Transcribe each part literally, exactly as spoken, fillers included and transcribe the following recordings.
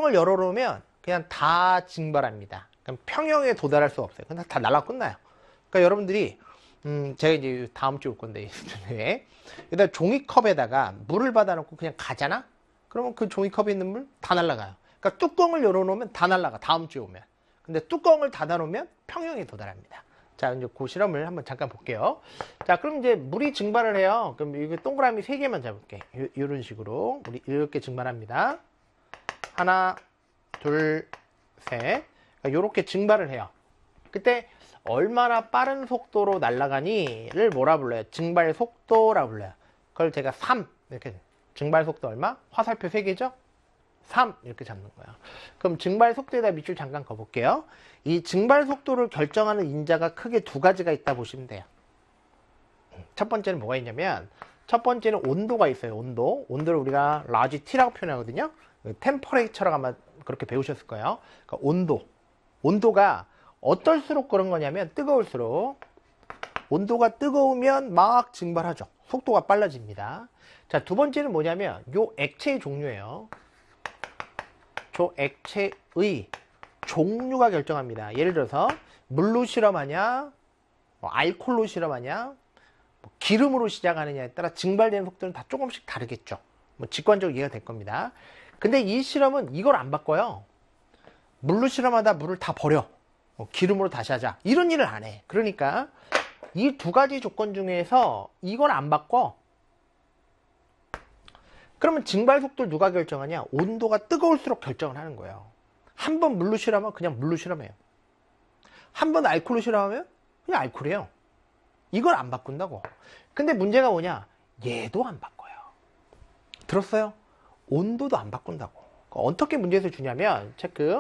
뚜껑을 열어놓으면 그냥 다 증발합니다. 그럼 평형에 도달할 수 없어요. 그냥 다 날아 끝나요. 그러니까 여러분들이 음, 제가 이제 다음 주에 올 건데, 일단 종이컵에다가 물을 받아놓고 그냥 가잖아? 그러면 그 종이컵에 있는 물 다 날아가요. 그러니까 뚜껑을 열어놓으면 다 날아가, 다음 주에 오면. 근데 뚜껑을 닫아놓으면 평형에 도달합니다. 자, 이제 그 실험을 한번 잠깐 볼게요. 자, 그럼 이제 물이 증발을 해요. 그럼 이거 동그라미 세 개만 잡을게. 요, 이런 식으로. 우리 이렇게 증발합니다. 하나, 둘, 셋. 그러니까 이렇게 증발을 해요. 그때 얼마나 빠른 속도로 날아가니를 뭐라 불러요? 증발 속도라 불러요. 그걸 제가 삼 이렇게 증발 속도 얼마? 화살표 세 개죠? 삼 이렇게 잡는 거예요. 그럼 증발 속도에다 밑줄 잠깐 그어볼게요. 이 증발 속도를 결정하는 인자가 크게 두 가지가 있다 보시면 돼요. 첫 번째는 뭐가 있냐면 첫 번째는 온도가 있어요. 온도. 온도를 우리가 라지 T라고 표현하거든요. 템퍼레이처라고 아마 그렇게 배우셨을 거예요. 그러니까 온도. 온도가 어떨수록 그런 거냐면 뜨거울수록 온도가 뜨거우면 막 증발하죠. 속도가 빨라집니다. 자, 두 번째는 뭐냐면 요 액체의 종류예요. 저 액체의 종류가 결정합니다. 예를 들어서 물로 실험하냐, 뭐 알코올로 실험하냐, 뭐 기름으로 시작하느냐에 따라 증발되는 속도는 다 조금씩 다르겠죠. 뭐 직관적으로 이해가 될 겁니다. 근데 이 실험은 이걸 안 바꿔요. 물로 실험하다 물을 다 버려. 뭐 기름으로 다시 하자. 이런 일을 안 해. 그러니까 이 두 가지 조건 중에서 이걸 안 바꿔. 그러면 증발 속도를 누가 결정하냐? 온도가 뜨거울수록 결정을 하는 거예요. 한 번 물로 실험하면 그냥 물로 실험해요. 한 번 알코올로 실험하면 그냥 알코올이에요. 이걸 안 바꾼다고. 근데 문제가 뭐냐? 얘도 안 바꿔요. 들었어요? 온도도 안 바꾼다고. 어떻게 문제에서 주냐면 체크.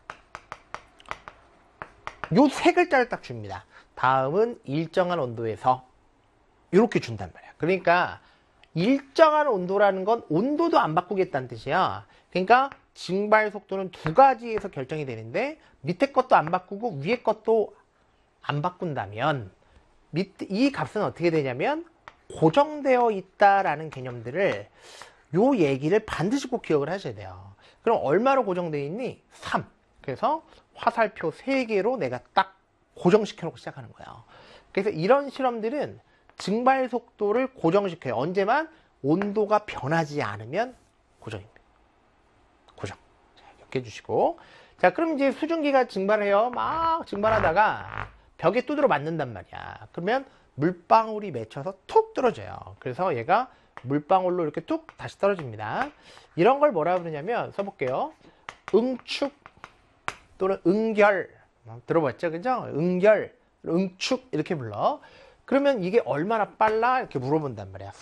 요 세 글자를 딱 줍니다. 다음은 일정한 온도에서 이렇게 준단 말이야. 그러니까 일정한 온도라는 건 온도도 안 바꾸겠다는 뜻이야. 그러니까 증발 속도는 두 가지에서 결정이 되는데 밑에 것도 안 바꾸고 위에 것도 안 바꾼다면 밑, 이 값은 어떻게 되냐면 고정되어 있다라는 개념들을 요 얘기를 반드시 꼭 기억을 하셔야 돼요. 그럼 얼마로 고정되어 있니? 삼. 그래서 화살표 세 개로 내가 딱 고정시켜 놓고 시작하는 거예요. 그래서 이런 실험들은 증발 속도를 고정시켜요. 언제만? 온도가 변하지 않으면 고정입니다. 고정. 자, 이렇게 해주시고. 자, 그럼 이제 수증기가 증발해요. 막 증발하다가 벽에 두드려 맞는단 말이야. 그러면 물방울이 맺혀서 툭 떨어져요. 그래서 얘가 물방울로 이렇게 툭 다시 떨어집니다. 이런 걸 뭐라 그러냐면 써볼게요. 응축 또는 응결. 들어봤죠? 그죠? 응결, 응축 이렇게 불러. 그러면 이게 얼마나 빨라? 이렇게 물어본단 말이야.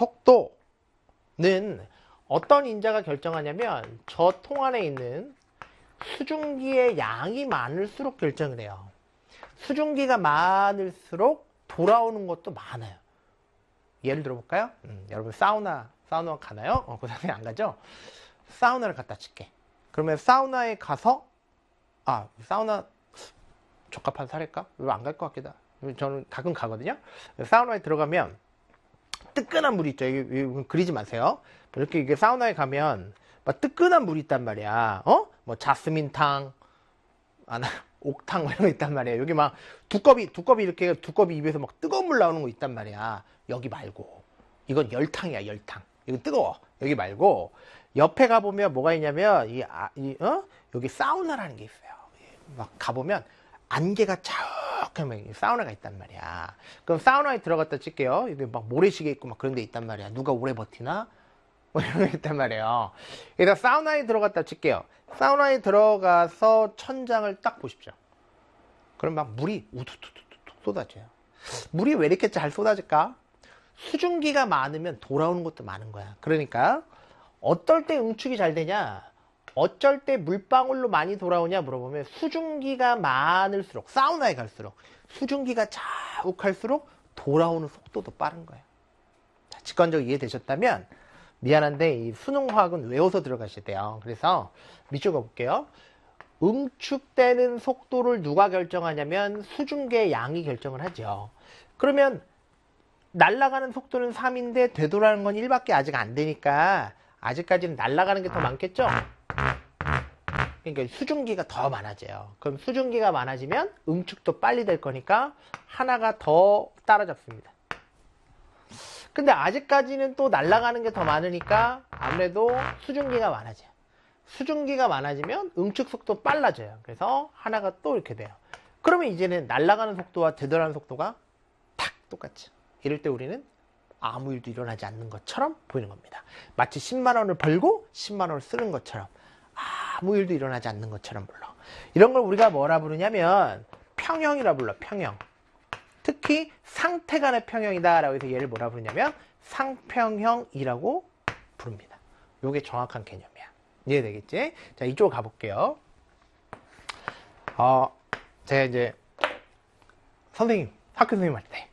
속도는 어떤 인자가 결정하냐면 저 통 안에 있는 수증기의 양이 많을수록 결정을 해요. 수증기가 많을수록 돌아오는 것도 많아요. 예를 들어볼까요? 음, 여러분 사우나, 사우나 가나요? 어, 그 사람이 안 가죠? 사우나를 갖다 칠게. 그러면 사우나에 가서 아, 사우나 적합한 사례일까? 왜 안 갈 것 같기도 하다. 저는 가끔 가거든요. 사우나에 들어가면 뜨끈한 물이 있죠. 이거, 이거 그리지 마세요. 이렇게 이게 사우나에 가면 막 뜨끈한 물이 있단 말이야. 어? 뭐 자스민탕, 아, 옥탕 이런 거 있단 말이야. 여기 막 두꺼비, 두꺼비 이렇게 두꺼비 입에서 막 뜨거운 물 나오는 거 있단 말이야. 여기 말고. 이건 열탕이야, 열탕. 이건 뜨거워. 여기 말고 옆에 가보면 뭐가 있냐면 이, 아, 이 어? 여기 사우나라는 게 있어요. 막 가보면 안개가 자욱하면 사우나가 있단 말이야. 그럼 사우나에 들어갔다 칠게요. 여기 막 모래시계 있고 막 그런 데 있단 말이야. 누가 오래 버티나? 뭐 이런 게 있단 말이에요. 그래서 사우나에 들어갔다 칠게요. 사우나에 들어가서 천장을 딱 보십시오. 그럼 막 물이 우두두두두 쏟아져요. 물이 왜 이렇게 잘 쏟아질까? 수증기가 많으면 돌아오는 것도 많은 거야. 그러니까 어떨 때 응축이 잘 되냐? 어쩔 때 물방울로 많이 돌아오냐 물어보면 수증기가 많을수록, 사우나에 갈수록 수증기가 자욱할수록 돌아오는 속도도 빠른 거예요. 자, 직관적으로 이해되셨다면 미안한데 이 수능화학은 외워서 들어가셔야 돼요. 그래서 밑줄 그어볼게요. 응축되는 속도를 누가 결정하냐면 수증기의 양이 결정을 하죠. 그러면 날아가는 속도는 삼인데 되돌아가는 건 일밖에 아직 안 되니까 아직까지는 날아가는 게 더 많겠죠? 그러니까 수증기가 더 많아져요. 그럼 수증기가 많아지면 응축도 빨리 될 거니까 하나가 더 따라잡습니다. 근데 아직까지는 또 날아가는 게 더 많으니까 아무래도 수증기가 많아져요. 수증기가 많아지면 응축 속도 빨라져요. 그래서 하나가 또 이렇게 돼요. 그러면 이제는 날아가는 속도와 되돌아가는 속도가 탁 똑같죠. 이럴 때 우리는 아무 일도 일어나지 않는 것처럼 보이는 겁니다. 마치 십만 원을 벌고 십만 원을 쓰는 것처럼 아무 일도 일어나지 않는 것처럼 불러. 이런 걸 우리가 뭐라 부르냐면 평형이라 불러. 평형. 특히 상태 간의 평형이다 라고 해서 얘를 뭐라 부르냐면 상평형이라고 부릅니다. 요게 정확한 개념이야. 이해되겠지? 자, 이쪽으로 가볼게요. 어, 제가 이제 선생님, 학교 선생님 할 때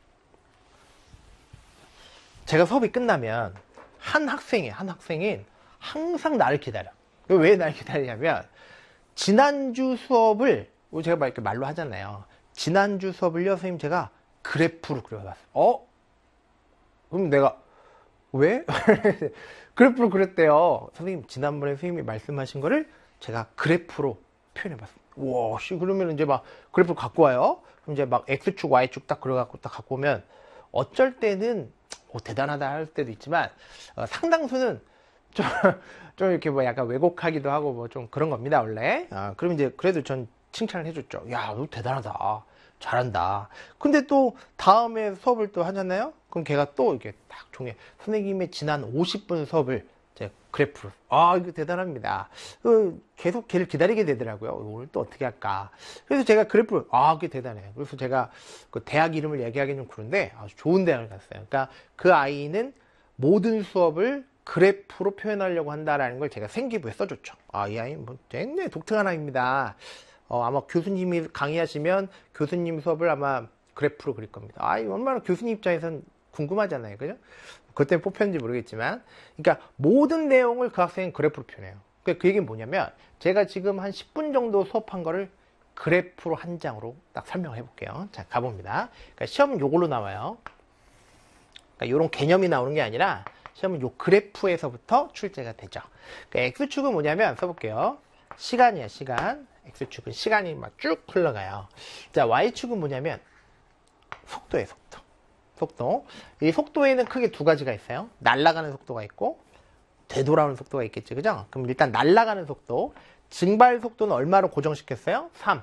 제가 수업이 끝나면 한 학생이 한 학생인 항상 나를 기다려. 왜 나를 기다리냐면 지난주 수업을 제가 막 이렇게 말로 하잖아요. 지난주 수업을요, 선생님 제가 그래프로 그려봤어요. 어? 그럼 내가 왜? 그래프로 그렸대요. 선생님 지난번에 선생님이 말씀하신 거를 제가 그래프로 표현해봤어요. 와, 씨, 그러면 이제 막 그래프를 갖고 와요. 그럼 이제 막 X축, Y축 딱 그려갖고 딱 갖고 오면 어쩔 때는 오, 대단하다 할 때도 있지만 어, 상당수는 좀, 좀 이렇게 뭐 약간 왜곡하기도 하고 뭐 좀 그런 겁니다, 원래. 아, 그럼 이제 그래도 전 칭찬을 해줬죠. 야, 너 대단하다. 잘한다. 근데 또 다음에 수업을 또 하잖아요? 그럼 걔가 또 이렇게 딱 종이에 선생님의 지난 오십 분 수업을 제 그래프로. 아, 이거 대단합니다. 그 계속 걔를 기다리게 되더라고요. 오늘 또 어떻게 할까. 그래서 제가 그래프를, 아, 그게 대단해요. 그래서 제가 그 대학 이름을 얘기하기는 좀 그런데 아주 좋은 대학을 갔어요. 그러니까 그 아이는 모든 수업을 그래프로 표현하려고 한다라는 걸 제가 생기부에 써줬죠. 아, 이 아이는 뭐 굉장히 독특한 아이입니다. 어, 아마 교수님이 강의하시면 교수님 수업을 아마 그래프로 그릴 겁니다. 아, 얼마나 교수님 입장에선 궁금하잖아요. 그죠? 그때 뽑혔는지 모르겠지만. 그러니까 모든 내용을 그 학생은 그래프로 표현해요. 그 얘기는 뭐냐면 제가 지금 한 십 분 정도 수업한 거를 그래프로 한 장으로 딱 설명을 해볼게요. 자, 가봅니다. 그러니까 시험은 요걸로 나와요. 그러니까 요런 개념이 나오는 게 아니라 시험은 요 그래프에서부터 출제가 되죠. 그러니까 X축은 뭐냐면 써볼게요. 시간이야, 시간. X축은 시간이 막 쭉 흘러가요. 자, Y축은 뭐냐면 속도예요, 속도. 속도. 이 속도에는 크게 두 가지가 있어요. 날아가는 속도가 있고 되돌아오는 속도가 있겠지, 그죠? 그럼 일단 날아가는 속도. 증발 속도는 얼마로 고정시켰어요? 삼.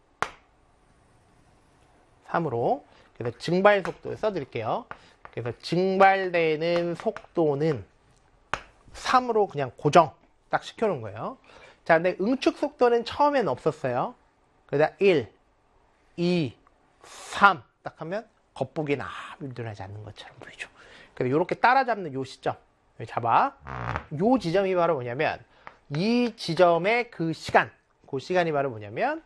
삼으로. 그래서 증발 속도 써드릴게요. 그래서 증발되는 속도는 삼으로 그냥 고정 딱 시켜놓은 거예요. 자, 근데 응축 속도는 처음엔 없었어요. 그러다 일, 이, 삼 딱 하면 겉보기는 아무 일도 나지 않는 것처럼 보이죠. 그래서 이렇게 따라잡는 요 시점 잡아. 요 지점이 바로 뭐냐면 이 지점의 그 시간, 그 시간이 바로 뭐냐면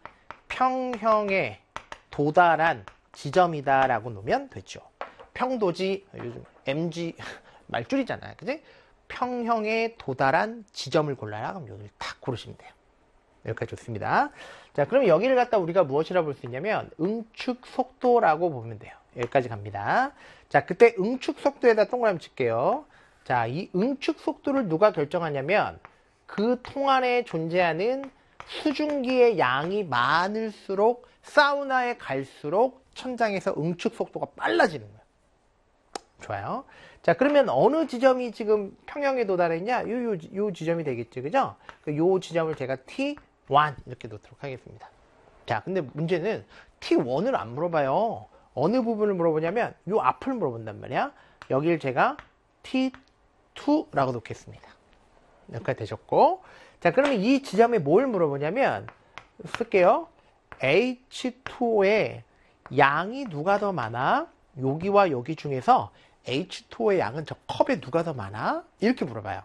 평형에 도달한 지점이다라고 놓으면 되죠. 평도지, 요즘 엠지 말줄이잖아요, 그지? 평형에 도달한 지점을 골라라. 그럼 여기를 딱 고르시면 돼요. 여기까지 좋습니다. 자, 그럼 여기를 갖다 우리가 무엇이라고 볼 수 있냐면 응축 속도라고 보면 돼요. 여기까지 갑니다. 자, 그때 응축 속도에다 동그라미 칠게요. 자, 이 응축 속도를 누가 결정하냐면 그 통 안에 존재하는 수증기의 양이 많을수록 사우나에 갈수록 천장에서 응축 속도가 빨라지는 거예요. 좋아요. 자, 그러면 어느 지점이 지금 평형에 도달했냐? 요, 요, 요 지점이 되겠지, 그죠? 요 지점을 제가 티 원 이렇게 놓도록 하겠습니다. 자, 근데 문제는 티 원을 안 물어봐요. 어느 부분을 물어보냐면 요 앞을 물어본단 말이야. 여기를 제가 티 투라고 놓겠습니다. 여기까지 되셨고. 자, 그러면 이 지점에 뭘 물어보냐면 쓸게요. 에이치 투오의 양이 누가 더 많아? 여기와 여기 중에서 에이치 투오의 양은 저 컵에 누가 더 많아? 이렇게 물어봐요.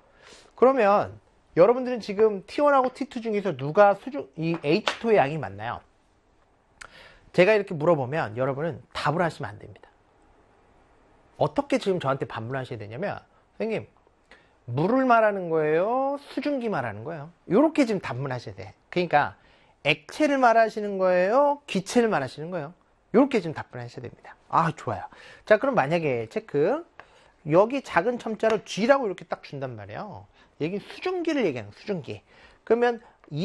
그러면 여러분들은 지금 티 원하고 티 투 중에서 누가 수중, 이 에이치 투오의 양이 많나요? 제가 이렇게 물어보면 여러분은 답을 하시면 안 됩니다. 어떻게 지금 저한테 반문하셔야 되냐면 선생님, 물을 말하는 거예요? 수증기 말하는 거예요? 이렇게 지금 답문하셔야 돼. 그러니까 액체를 말하시는 거예요? 기체를 말하시는 거예요? 이렇게 지금 답변하셔야 됩니다. 아, 좋아요. 자, 그럼 만약에 체크. 여기 작은 첨자로 G라고 이렇게 딱 준단 말이에요. 여기 수증기를 얘기하는 거예요, 수증기. 그러면